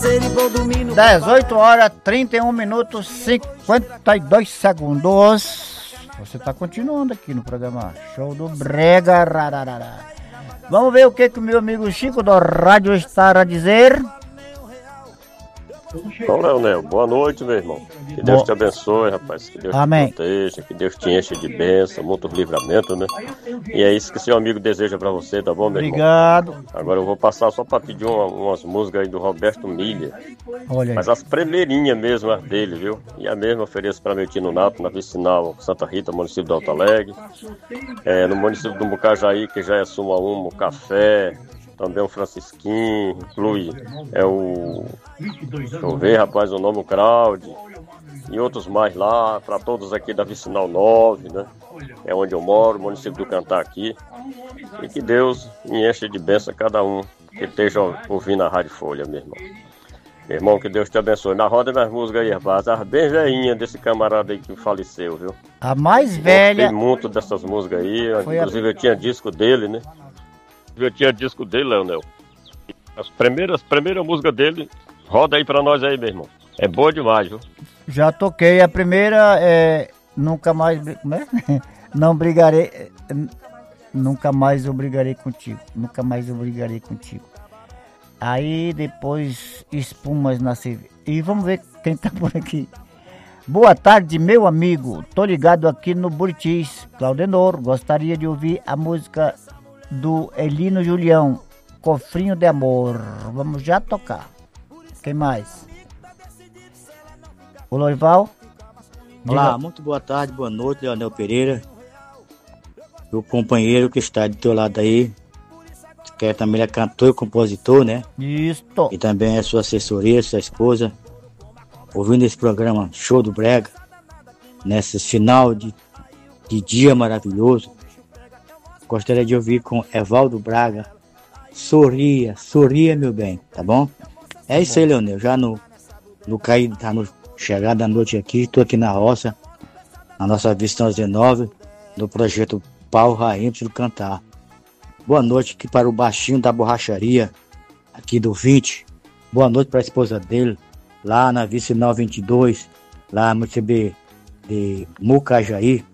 18 horas 31 minutos 52 segundos. Você está continuando aqui no programa Show do Brega. Rararara. Vamos ver o que o meu amigo Chico do rádio está a dizer. Bom, Leonel, boa noite, meu irmão. Que Deus te abençoe, rapaz. Que Deus Amém. te proteja, que Deus te enche de bênção, muitos livramentos, né? E é isso que seu amigo deseja pra você, tá bom, meu Obrigado. irmão? Agora eu vou passar só pra pedir umas músicas aí do Roberto Milha. Olha aí. Mas as primeirinhas mesmo, as dele, viu? E a mesma ofereço pra meu tio Nato, na vicinal Santa Rita, município de Alto Alegre. No município do Mucajaí, que já é Suma Uma, o Café... Também o Francisquinho, inclui deixa eu ver, rapaz, o nome, o Crowd, e outros mais lá, para todos aqui da Vicinal 9, né? É onde eu moro, município do Cantar aqui. E que Deus me enche de bênção a cada um que esteja ouvindo a Rádio Folha, meu irmão. Meu irmão, que Deus te abençoe. Na roda minhas músicas aí, rapaz, as bem velhinhas desse camarada aí que faleceu, viu? A mais velha... Gostei muito dessas músicas aí, inclusive eu tinha disco dele, né? Eu tinha disco dele, Leonel. As primeiras músicas dele, roda aí pra nós aí, meu irmão. É boa demais, viu? Já toquei a primeira, nunca mais... Como é? Não brigarei... Nunca mais eu brigarei contigo. Nunca mais eu brigarei contigo. Aí depois, Espumas na cerveja. E vamos ver quem tá por aqui. Boa tarde, meu amigo. Tô ligado aqui no Buritis. Claudenor, gostaria de ouvir a música... do Elino Julião, Cofrinho de Amor. Vamos já tocar. Quem mais? O Loival? Olá, muito boa tarde, boa noite, Leonel Pereira. O companheiro que está do teu lado aí, que também é cantor e compositor, né? Isso. E também é sua assessoria, sua esposa. Ouvindo esse programa Show do Brega, nesse final de dia maravilhoso. Gostaria de ouvir com Evaldo Braga, Sorria, sorria, meu bem, tá bom? É isso aí, Leonel, já no caído, tá no chegada da noite aqui, estou aqui na roça, na nossa Vista 19, no projeto Pau Rainha do Cantar. Boa noite aqui para o baixinho da borracharia, aqui do 20. Boa noite para a esposa dele, lá na Vicinal 22, lá no CB de Mucajaí.